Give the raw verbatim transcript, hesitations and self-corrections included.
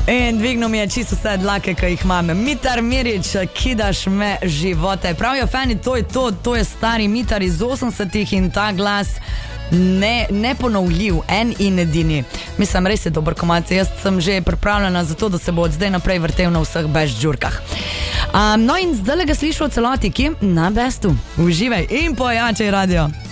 In dvignil mi je čisto vse dlake, ki jih imam. Mitar Mirič, kidaš me živote. Pravijo fani, to je to, to je stari Mitar iz osemdesetih in ta glas ne, neponovljiv, en in edini. Mislim, res je dober komad. Jaz sem že pripravljena za to, da se bo od zdaj naprej vrtel na vseh best žurkah. Um, no in zdaj ga slišal celoti, ki na bestu. Uživaj in pojačaj radio.